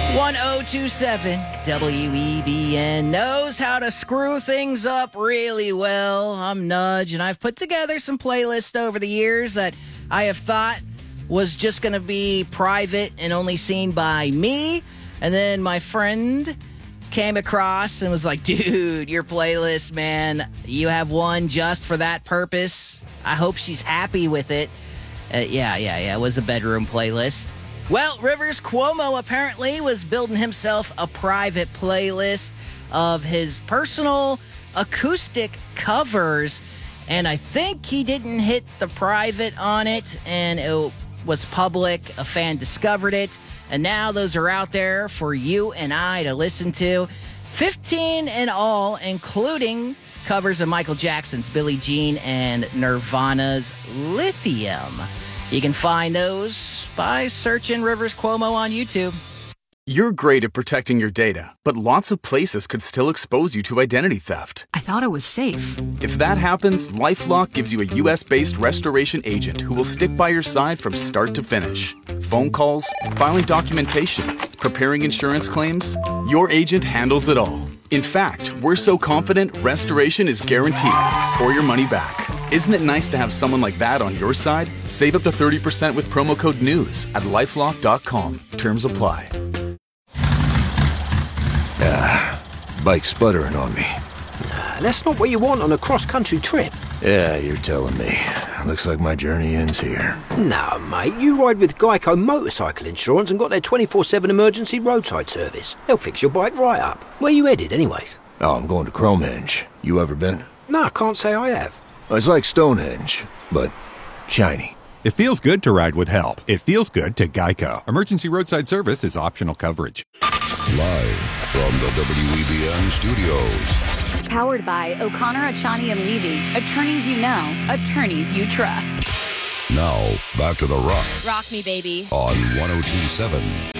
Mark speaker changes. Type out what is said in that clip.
Speaker 1: 1027 WEBN knows how to screw things up really well. I'm Nudge, and I've put together some playlists over the years that I have thought was just going to be private and only seen by me. And then my friend came across and was like, dude, your playlist, man, you have one just for that purpose. I hope she's happy with it. Yeah, it was a bedroom playlist. Well, Rivers Cuomo apparently was building himself a private playlist of his personal acoustic covers, and I think he didn't hit the private on it, and it was public. A fan discovered it, and now those are out there for you and I to listen to. 15 in all, including covers of Michael Jackson's Billie Jean and Nirvana's Lithium. You can find those by searching Rivers Cuomo on YouTube.
Speaker 2: You're great at protecting your data, but lots of places could still expose you to identity theft.
Speaker 3: I thought it was safe.
Speaker 2: If that happens, LifeLock gives you a U.S.-based restoration agent who will stick by your side from start to finish. Phone calls, filing documentation, preparing insurance claims, your agent handles it all. In fact, we're so confident restoration is guaranteed or your money back. Isn't it nice to have someone like that on your side? Save up to 30% with promo code NEWS at LifeLock.com. Terms apply.
Speaker 4: Bike's sputtering on me.
Speaker 5: That's not what you want on a cross-country trip.
Speaker 4: Yeah, you're telling me. Looks like my journey ends here.
Speaker 5: No, mate, you ride with Geico Motorcycle Insurance and got their 24/7 emergency roadside service. They'll fix your bike right up. Where you headed, anyways?
Speaker 4: Oh, I'm going to Cromenge. You ever been?
Speaker 5: No, I can't say I have.
Speaker 4: It's like Stonehenge, but shiny.
Speaker 6: It feels good to ride with help. It feels good to Geico. Emergency roadside service is optional coverage.
Speaker 7: Live from the WEBN studios.
Speaker 8: Powered by O'Connor, Achani, and Levy. Attorneys you know, attorneys you trust.
Speaker 7: Now, back to the rock.
Speaker 8: Rock me, baby.
Speaker 7: On 1027